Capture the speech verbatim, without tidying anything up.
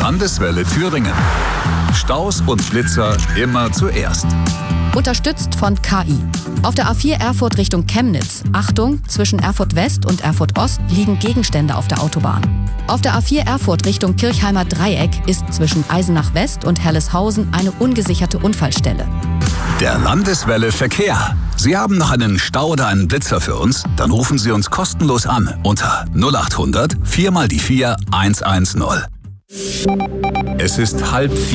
Landeswelle Thüringen. Staus und Blitzer immer zuerst. Unterstützt von K I. Auf der A vier Erfurt Richtung Chemnitz. Achtung, zwischen Erfurt West und Erfurt Ost liegen Gegenstände auf der Autobahn. Auf der A vier Erfurt Richtung Kirchheimer Dreieck ist zwischen Eisenach West und Helleshausen eine ungesicherte Unfallstelle. Der Landeswelle Verkehr. Sie haben noch einen Stau oder einen Blitzer für uns? Dann rufen Sie uns kostenlos an unter null acht hundert vier mal die vier eins eins null. Es ist halb vier.